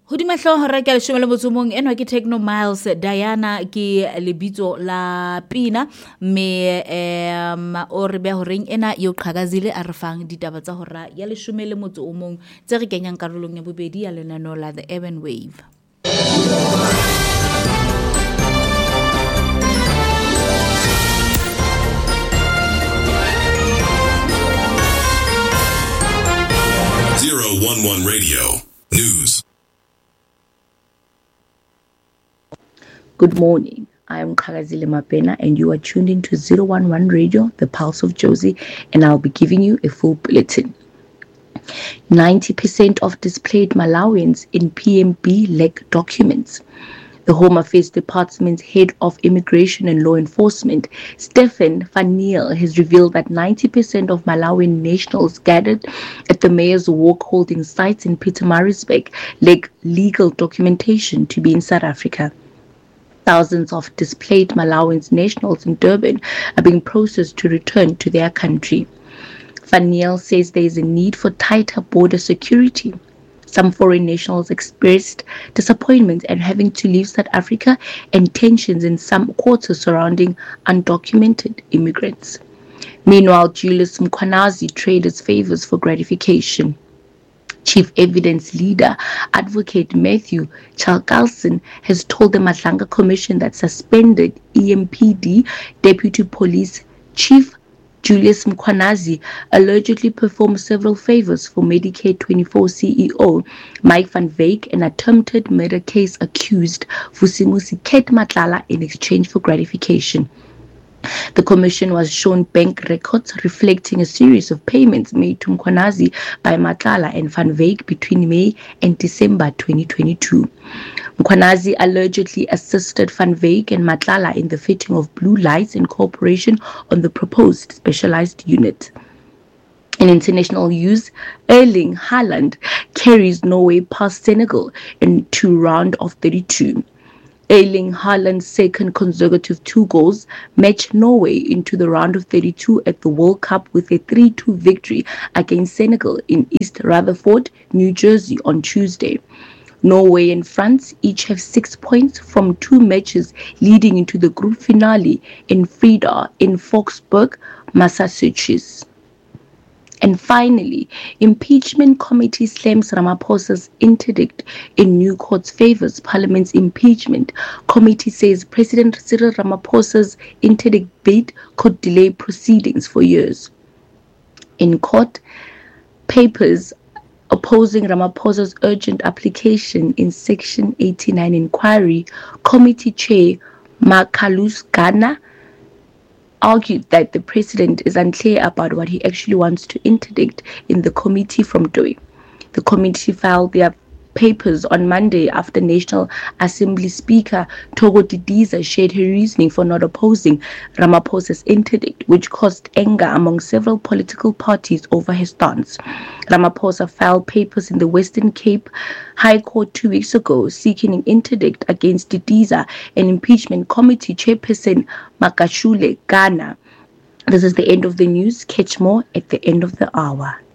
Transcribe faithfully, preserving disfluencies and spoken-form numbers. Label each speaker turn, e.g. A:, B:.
A: Hodima hloho re ka leshome le motsomong enwa ke Techno Miles. Diana ke lebitso la pina me um o re be horeng ena yo qhakazile a re fang ditaba tsa hora ya leshome le motso o mong tse re kenyang karolong ya bobedi ya lenaneo la The Urban Wave.
B: zero one one Radio News.
C: Good morning. I am Kagazile Mapena and you are tuned in to zero one one Radio, the Pulse of Jozi, and I'll be giving you a full bulletin. ninety percent of displaced Malawians in P M B lack documents. The Home Affairs Department's head of immigration and law enforcement, Stephen Van Niel, has revealed that ninety percent of Malawian nationals gathered at the Mayor's Walk holding sites in Pietermaritzburg lack legal documentation to be in South Africa. Thousands of displaced Malawian nationals in Durban are being processed to return to their country. Van Niel says there is a need for tighter border security. Some foreign nationals expressed disappointment at having to leave South Africa and tensions in some quarters surrounding undocumented immigrants. Meanwhile, Julius Mkhwanazi traded favors for gratification. Chief Evidence Leader, Advocate Matthew Chalkalson, has told the Madlanga Commission that suspended E M P D Deputy Police Chief Julius Mkhwanazi allegedly performed several favors for Medicaid twenty-four C E O Mike van Wyk, an attempted murder case accused Vusimusi Ket Matlala in exchange for gratification. The commission was shown bank records reflecting a series of payments made to Mkhwanazi by Matlala and Van Wyk between May and December twenty twenty-two. Mkhwanazi allegedly assisted Van Wyk and Matlala in the fitting of blue lights in cooperation on the proposed specialized unit. In international news, Erling Haaland carries Norway past Senegal into round of thirty-two. Erling Haaland's second consecutive two goals matched Norway into the round of thirty-two at the World Cup with a three two victory against Senegal in East Rutherford, New Jersey on Tuesday. Norway and France each have six points from two matches leading into the group finale in Frida in Foxburg, Massachusetts. And finally, impeachment committee slams Ramaphosa's interdict in new court's favors Parliament's impeachment committee says President Cyril Ramaphosa's interdict bid could delay proceedings for years. In court, papers opposing Ramaphosa's urgent application in Section eighty-nine inquiry, committee chair Makalus Ghana argued that the president is unclear about what he actually wants to interdict in the committee from doing. The committee filed their papers on Monday after National Assembly Speaker Togo Didiza shared her reasoning for not opposing Ramaphosa's interdict, which caused anger among several political parties over her stance. Ramaphosa filed papers in the Western Cape High Court two weeks ago seeking an interdict against Didiza and impeachment committee chairperson Makashule Ghana. This is the end of the news. Catch more at the end of the hour.